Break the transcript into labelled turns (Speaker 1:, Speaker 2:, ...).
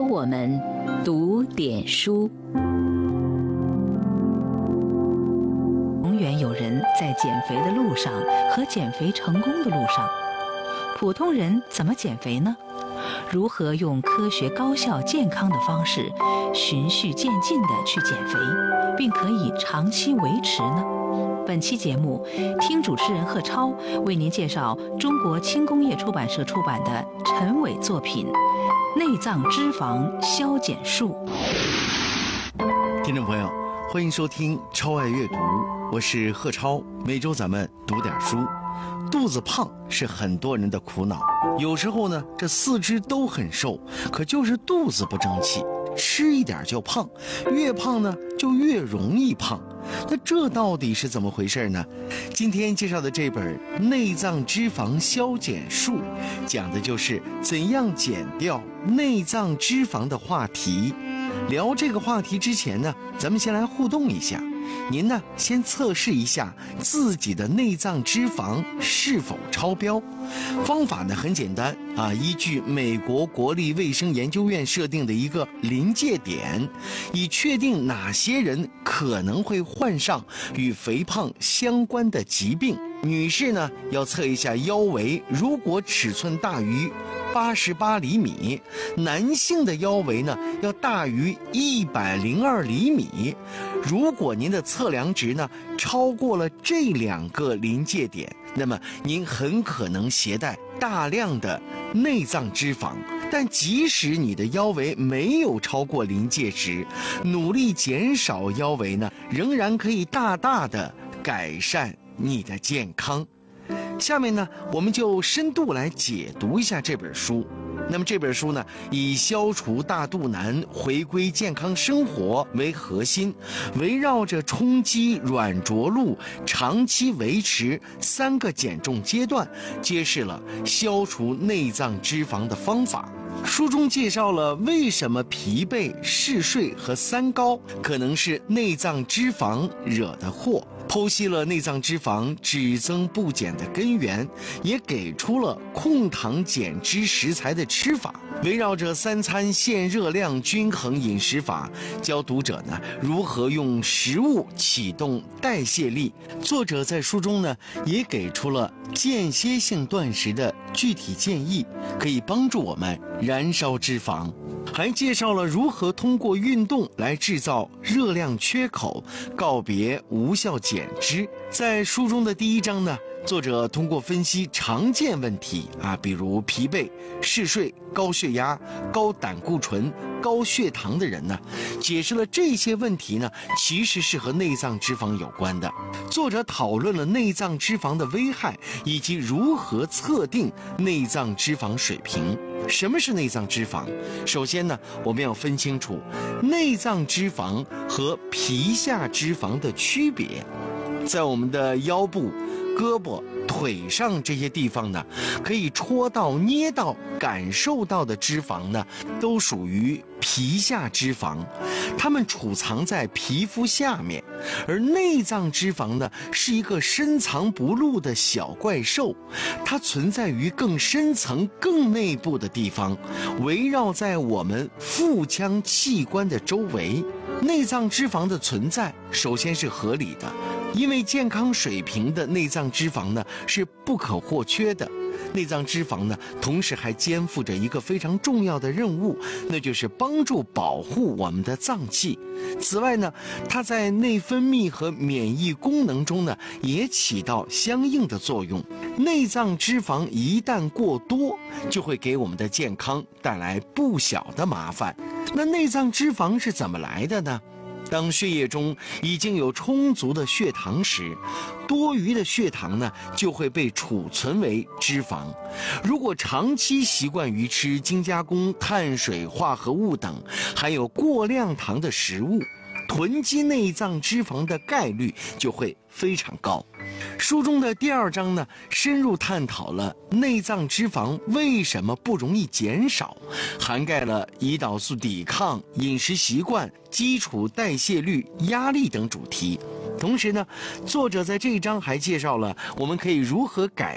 Speaker 1: 我们读点书。永远有人在减肥的路上和减肥成功的路上，普通人怎么减肥呢？如何用科学、高效、健康的方式循序渐进地去减肥，并可以长期维持呢？本期节目，听主持人贺超为您介绍中国轻工业出版社出版的陈伟作品《内脏脂肪消减术》。
Speaker 2: 听众朋友，欢迎收听超爱阅读，我是贺超。每周咱们读点书。肚子胖是很多人的苦恼，有时候呢，这四肢都很瘦，可就是肚子不争气，吃一点就胖，越胖呢就越容易胖。那这到底是怎么回事呢？今天介绍的这本《内脏脂肪消减术》讲的就是怎样减掉内脏脂肪的话题。聊这个话题之前呢，咱们先来互动一下。您呢，先测试一下自己的内脏脂肪是否超标。方法呢很简单啊，依据美国国立卫生研究院设定的一个临界点，以确定哪些人可能会患上与肥胖相关的疾病。女士呢，要测一下腰围，如果尺寸大于88厘米，男性的腰围呢要大于102厘米。如果您的测量值呢超过了这两个临界点，那么您很可能携带大量的内脏脂肪。但即使你的腰围没有超过临界值，努力减少腰围呢，仍然可以大大的改善你的健康。下面呢，我们就深度来解读一下这本书。那么这本书呢，以消除大肚腩、回归健康生活为核心，围绕着冲击软着陆、长期维持3个减重阶段，揭示了消除内脏脂肪的方法。书中介绍了为什么疲惫、嗜睡和三高可能是内脏脂肪惹的祸，剖析了内脏脂肪只增不减的根源，也给出了控糖减脂食材的吃法。围绕着3餐限热量均衡饮食法，教读者呢如何用食物启动代谢力。作者在书中呢也给出了间歇性断食的具体建议，可以帮助我们燃烧脂肪。还介绍了如何通过运动来制造热量缺口，告别无效减脂。在书中的第1章呢，作者通过分析常见问题比如疲惫、嗜睡、高血压、高胆固醇、高血糖的人呢，解释了这些问题呢其实是和内脏脂肪有关的。作者讨论了内脏脂肪的危害，以及如何测定内脏脂肪水平。什么是内脏脂肪？首先呢，我们要分清楚内脏脂肪和皮下脂肪的区别。在我们的腰部、胳膊、腿上这些地方呢，可以戳到、捏到、感受到的脂肪呢，都属于皮下脂肪，它们储藏在皮肤下面。而内脏脂肪呢，是一个深藏不露的小怪兽，它存在于更深层、更内部的地方，围绕在我们腹腔器官的周围。内脏脂肪的存在首先是合理的，因为健康水平的内脏脂肪呢是不可或缺的。内脏脂肪呢，同时还肩负着一个非常重要的任务，那就是帮助保护我们的脏器。此外呢，它在内分泌和免疫功能中呢，也起到相应的作用。内脏脂肪一旦过多，就会给我们的健康带来不小的麻烦。那内脏脂肪是怎么来的呢？当血液中已经有充足的血糖时，多余的血糖呢就会被储存为脂肪。如果长期习惯于吃精加工、碳水化合物等含有过量糖的食物，囤积内脏脂肪的概率就会非常高。书中的第2章呢，深入探讨了内脏脂肪为什么不容易减少，涵盖了胰岛素抵抗、饮食习惯、基础代谢率、压力等主题。同时呢，作者在这一章还介绍了我们可以如何改